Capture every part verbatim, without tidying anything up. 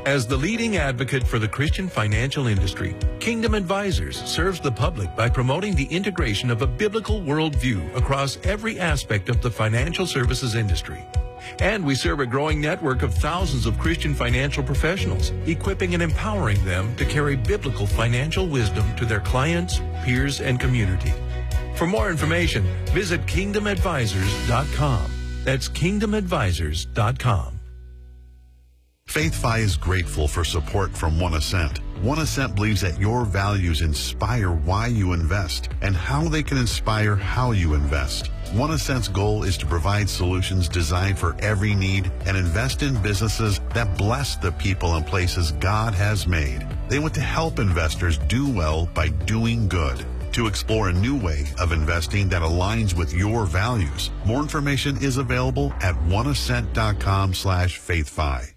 As the leading advocate for the Christian financial industry, Kingdom Advisors serves the public by promoting the integration of a biblical worldview across every aspect of the financial services industry. And we serve a growing network of thousands of Christian financial professionals, equipping and empowering them to carry biblical financial wisdom to their clients, peers, and community. For more information, visit kingdom advisors dot com. That's kingdom advisors dot com. FaithFi is grateful for support from One Ascent. One Ascent believes that your values inspire why you invest and how they can inspire how you invest. One Ascent's goal is to provide solutions designed for every need and invest in businesses that bless the people and places God has made. They want to help investors do well by doing good. To explore a new way of investing that aligns with your values, more information is available at one ascent dot com slash faithfi.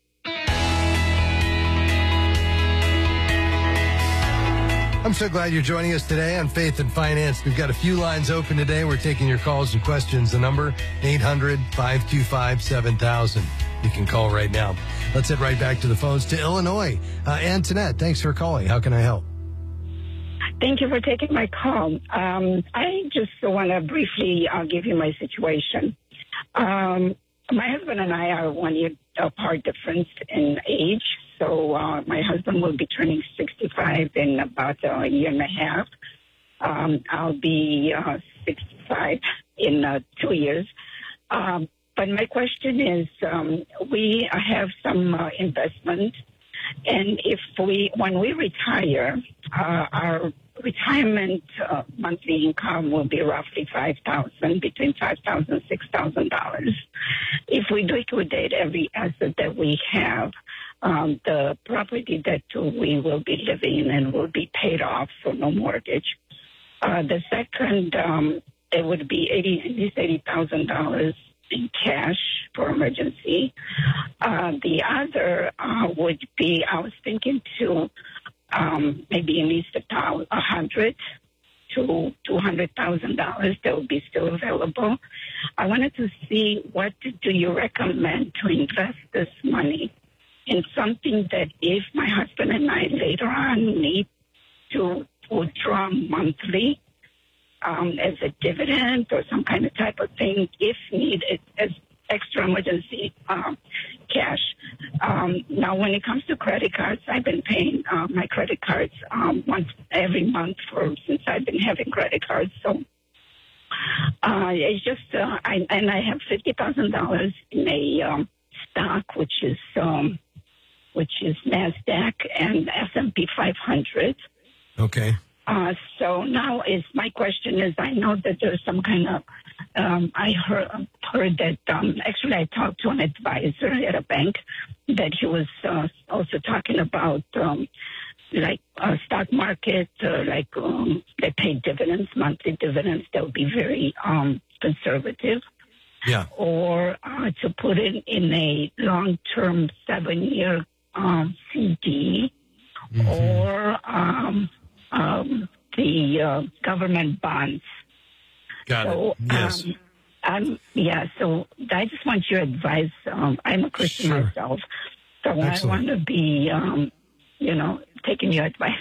I'm so glad you're joining us today on Faith and Finance. We've got a few lines open today. We're taking your calls and questions. The number, eight hundred, five two five, seven thousand. You can call right now. Let's head right back to the phones to Illinois. Uh, Antoinette, thanks for calling. How can I help? Thank you for taking my call. Um, I just want to briefly uh, give you my situation. Um, my husband and I are one year apart difference in age. So uh, my husband will be turning sixty-five in about a year and a half. Um, I'll be uh, sixty-five in uh, two years. Um, but my question is, um, we have some uh, investment, and if we, when we retire, uh, our retirement uh, monthly income will be roughly five thousand, between five thousand and six thousand dollars. If we liquidate every asset that we have, um, the property that we will be living in and will be paid off for no mortgage. Uh, the second, um, it would be eighty, at least eighty thousand dollars in cash for emergency. Uh, the other uh, would be, I was thinking to um, maybe at least a thousand, a hundred to two hundred thousand dollars that would be still available. I wanted to see, what do you recommend to invest this money in something that if my husband and I later on need to withdraw monthly um, as a dividend or some kind of type of thing, if needed, as extra emergency um, cash. Um, now, when it comes to credit cards, I've been paying uh, my credit cards um, once every month for since I've been having credit cards. So uh, it's just, uh, I, and I have fifty thousand dollars in a um, stock, which is um, which is NASDAQ and S and P five hundred. Okay. Uh, so now is my question is, I know that there's some kind of, um, I heard, heard that, um, actually I talked to an advisor at a bank that he was uh, also talking about, um, like uh, stock market, uh, like um, they pay dividends, monthly dividends that would be very um, conservative. Yeah. Or uh, to put it in a long-term seven-year um, C D, mm-hmm. or um, um, the uh, government bonds. Got so, it. Yes. Um, I'm, yeah, so I just want your advice. Um, I'm a Christian Sure. myself, so Excellent. I want to be, um, you know, taking your advice.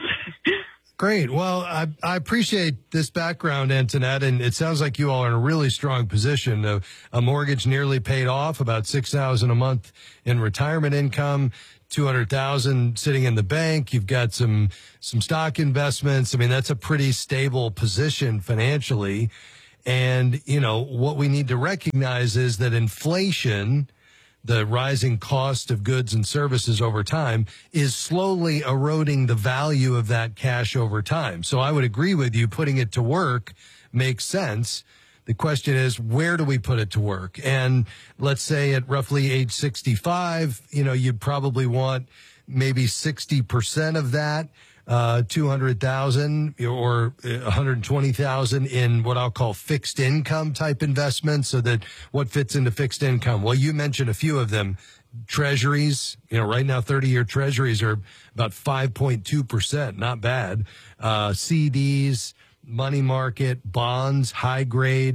Great. Well, I, I appreciate this background, Antoinette, and it sounds like you all are in a really strong position. A, a mortgage nearly paid off, about six thousand dollars a month in retirement income, two hundred thousand dollars sitting in the bank. You've got some some stock investments. I mean, that's a pretty stable position financially. And, you know, what we need to recognize is that inflation, the rising cost of goods and services over time, is slowly eroding the value of that cash over time. So I would agree with you, putting it to work makes sense. The question is, where do we put it to work? And let's say at roughly age sixty-five, you know, you'd probably want maybe sixty percent of that, uh, two hundred thousand or one hundred twenty thousand in what I'll call fixed income type investments. So that what fits into fixed income? Well, you mentioned a few of them. Treasuries, you know, right now thirty year treasuries are about five point two percent. Not bad. Uh, C Ds, money market, bonds, high grade,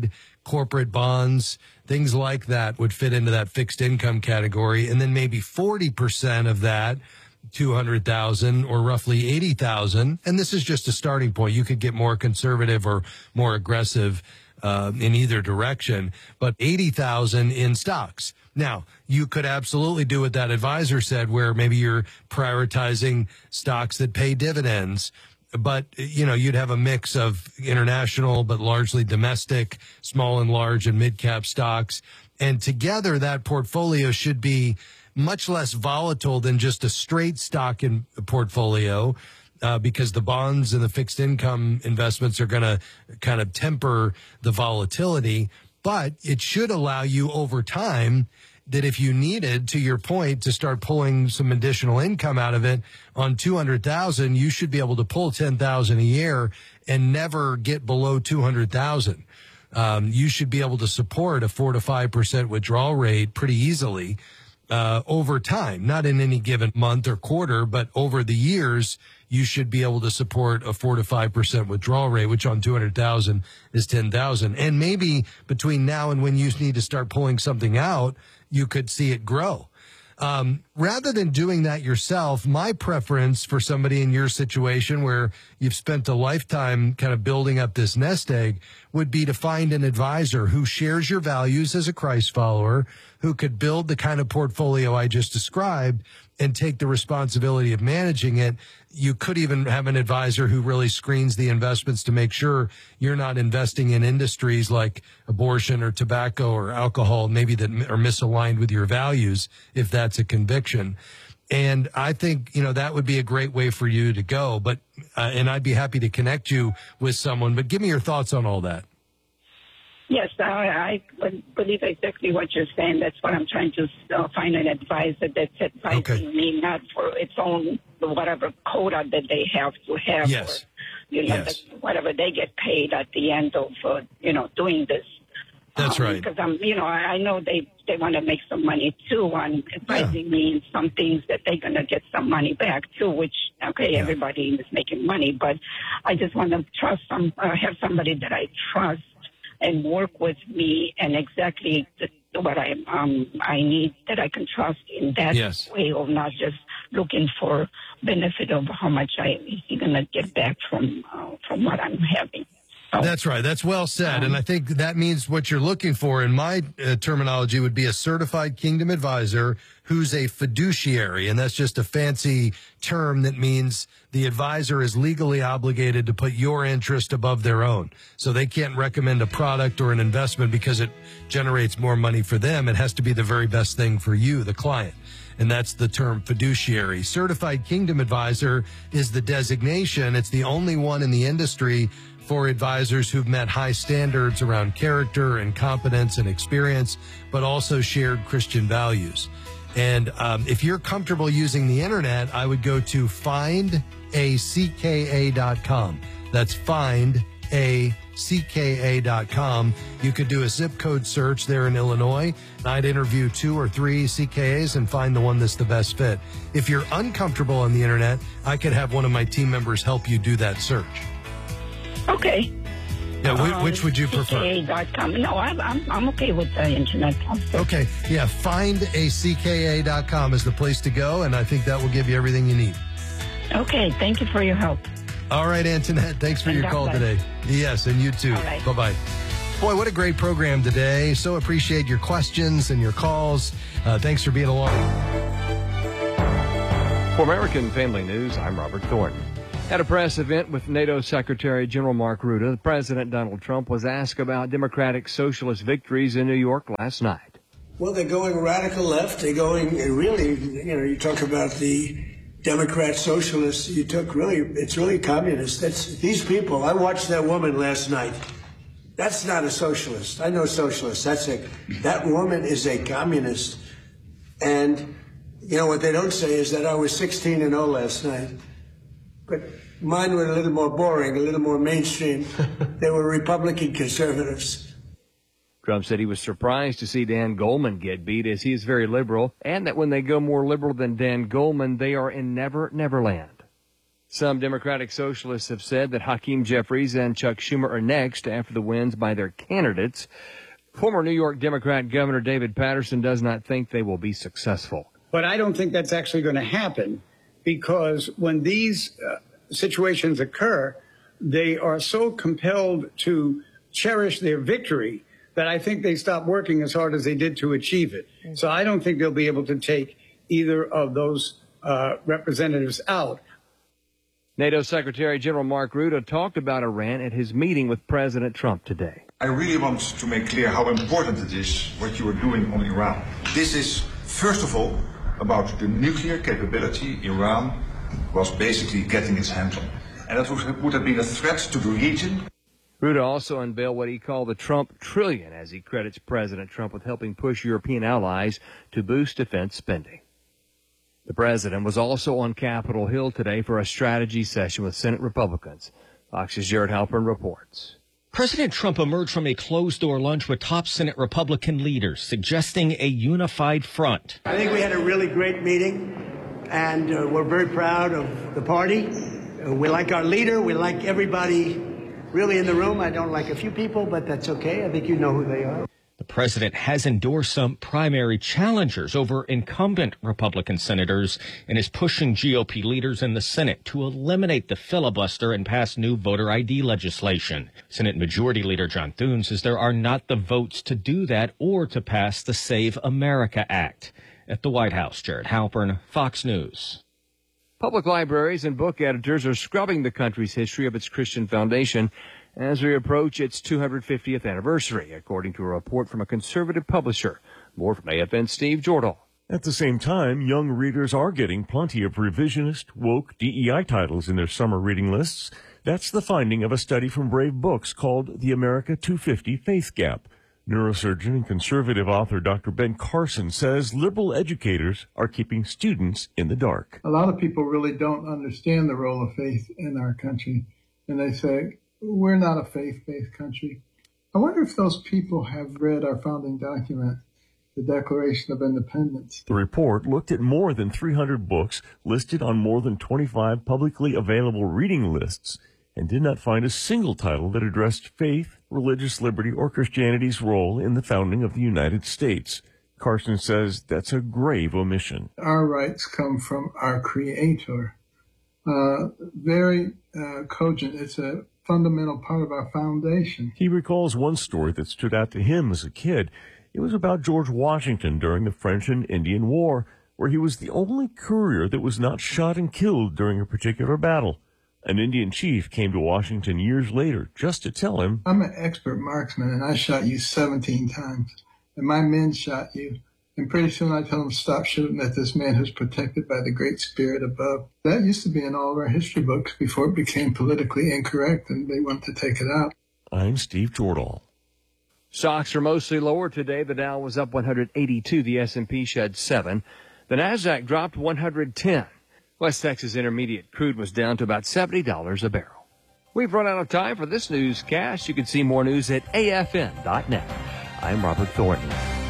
corporate bonds, things like that would fit into that fixed income category. And then maybe forty percent of that, two hundred thousand or roughly eighty thousand. And this is just a starting point. You could get more conservative or more aggressive uh, in either direction, but eighty thousand in stocks. Now, you could absolutely do what that advisor said, where maybe you're prioritizing stocks that pay dividends. But, you know, you'd have a mix of international, but largely domestic, small and large and mid-cap stocks. And together, that portfolio should be much less volatile than just a straight stock in portfolio, uh, because the bonds and the fixed income investments are going to kind of temper the volatility. But it should allow you over time that if you needed, to your point, to start pulling some additional income out of it on two hundred thousand, you should be able to pull ten thousand a year and never get below two hundred thousand. Um, you should be able to support a four to five percent withdrawal rate pretty easily uh, over time, not in any given month or quarter, but over the years, you should be able to support a four to five percent withdrawal rate, which on two hundred thousand is ten thousand. And maybe between now and when you need to start pulling something out, you could see it grow. Um, rather than doing that yourself, my preference for somebody in your situation where you've spent a lifetime kind of building up this nest egg would be to find an advisor who shares your values as a Christ follower, who could build the kind of portfolio I just described and take the responsibility of managing it. You could even have an advisor who really screens the investments to make sure you're not investing in industries like abortion or tobacco or alcohol, maybe that are misaligned with your values, if that's a conviction. And I think, you know, that would be a great way for you to go. But, uh, and I'd be happy to connect you with someone, but give me your thoughts on all that. Yes, I, I believe exactly what you're saying. That's what I'm trying to uh, find an advisor that's advising okay. me, not for its own whatever quota that they have to have. Yes. Or, you know, yes. that whatever they get paid at the end of, uh, you know, doing this. That's um, right. Because I'm, you know, I know they, they want to make some money too on advising yeah. me in some things that they're going to get some money back too, which, okay, yeah. everybody is making money, but I just want to trust some, uh, have somebody that I trust and work with me and exactly the, what I um I need that I can trust in that yes. way of not just looking for benefit of how much I is going to get back from uh, from what I'm having. So, that's right. That's well said. Um, and I think that means what you're looking for in my uh, terminology would be a certified Kingdom advisor who's a fiduciary. And that's just a fancy term that means the advisor is legally obligated to put your interest above their own. So they can't recommend a product or an investment because it generates more money for them. It has to be the very best thing for you, the client. And that's the term fiduciary. Certified Kingdom advisor is the designation. It's the only one in the industry for advisors who've met high standards around character and competence and experience, but also shared Christian values. And um, if you're comfortable using the internet, I would go to find a c k a dot com. That's find a c k a dot com. You could do a zip code search there in Illinois, and I'd interview two or three C K As and find the one that's the best fit. If you're uncomfortable on the internet, I could have one of my team members help you do that search. Okay. Yeah, which, um, which would you prefer? C K A dot com. No, I'm, I'm, I'm okay with the internet. Okay. Yeah, find a c k a dot com is the place to go, and I think that will give you everything you need. Okay. Thank you for your help. All right, Antoinette. Thanks for and your God call bless. today. Yes, and you too. Right. Bye-bye. Boy, what a great program today. So appreciate your questions and your calls. Uh, thanks for being along. For American Family News, I'm Robert Thornton. At a press event with NATO Secretary General Mark Rutte, President Donald Trump was asked about Democratic Socialist victories in New York last night. Well, they're going radical left. They're going really, you know, you talk about the Democrat Socialists. You took really, it's really communist. That's these people. I watched that woman last night. That's not a socialist. I know socialists. That's a, that woman is a communist. And, you know, what they don't say is that I was sixteen and oh last night. But mine were a little more boring, a little more mainstream. They were Republican conservatives. Trump said he was surprised to see Dan Goldman get beat, as he is very liberal, and that when they go more liberal than Dan Goldman, they are in Never Never Land. Some Democratic socialists have said that Hakeem Jeffries and Chuck Schumer are next after the wins by their candidates. Former New York Democrat Governor David Paterson does not think they will be successful. But I don't think that's actually going to happen, because when these uh, situations occur, they are so compelled to cherish their victory that I think they stop working as hard as they did to achieve it. So I don't think they'll be able to take either of those uh, representatives out. NATO Secretary General Mark Rutte talked about Iran at his meeting with President Trump today. I really want to make clear how important it is what you are doing on Iran. This is, first of all, about the nuclear capability Iran was basically getting its hands on. And that would, would have been a threat to the region. Rutte also unveiled what he called the Trump trillion, as he credits President Trump with helping push European allies to boost defense spending. The president was also on Capitol Hill today for a strategy session with Senate Republicans. Fox's Jared Halpern reports. President Trump emerged from a closed-door lunch with top Senate Republican leaders, suggesting a unified front. I think we had a really great meeting, and uh, we're very proud of the party. Uh, we like our leader. We like everybody really in the room. I don't like a few people, but that's okay. I think you know who they are. The president has endorsed some primary challengers over incumbent Republican senators and is pushing G O P leaders in the Senate to eliminate the filibuster and pass new voter I D legislation. Senate Majority Leader John Thune says there are not the votes to do that or to pass the Save America Act. At the White House, Jared Halpern, Fox News. Public libraries and book editors are scrubbing the country's history of its Christian foundation as we approach its two hundred fiftieth anniversary, according to a report from a conservative publisher. More from A F N's Steve Jordahl. At the same time, young readers are getting plenty of revisionist, woke D E I titles in their summer reading lists. That's the finding of a study from Brave Books called The America two fifty Faith Gap. Neurosurgeon and conservative author Doctor Ben Carson says liberal educators are keeping students in the dark. A lot of people really don't understand the role of faith in our country, and they say, we're not a faith-based country. I wonder if those people have read our founding document, the Declaration of Independence. The report looked at more than three hundred books listed on more than twenty-five publicly available reading lists and did not find a single title that addressed faith, religious liberty, or Christianity's role in the founding of the United States. Carson says that's a grave omission. Our rights come from our Creator. Uh, very uh, cogent. It's a fundamental part of our foundation. He recalls one story that stood out to him as a kid. It was about George Washington during the French and Indian War, where he was the only courier that was not shot and killed during a particular battle. An Indian chief came to Washington years later just to tell him, I'm an expert marksman, and I shot you seventeen times, and my men shot you. And pretty soon I tell them, stop shooting at this man who's protected by the Great Spirit above. That used to be in all of our history books before it became politically incorrect, and they wanted to take it out. I'm Steve Jordahl. Stocks are mostly lower today. The Dow was up one hundred eighty-two. The S and P shed seven. The Nasdaq dropped one hundred ten. West Texas Intermediate crude was down to about seventy dollars a barrel. We've run out of time for this newscast. You can see more news at A F N dot net. I'm Robert Thornton.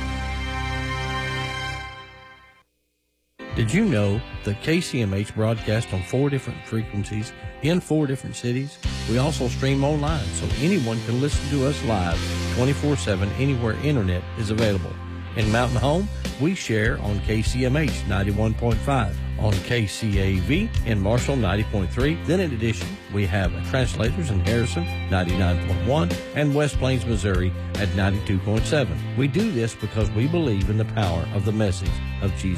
Did you know that K C M H broadcasts on four different frequencies in four different cities? We also stream online, so anyone can listen to us live twenty-four seven anywhere internet is available. In Mountain Home, we share on K C M H ninety-one point five, on K C A V in Marshall ninety point three. Then in addition, we have translators in Harrison ninety-nine point one and West Plains, Missouri at ninety-two point seven. We do this because we believe in the power of the message of Jesus.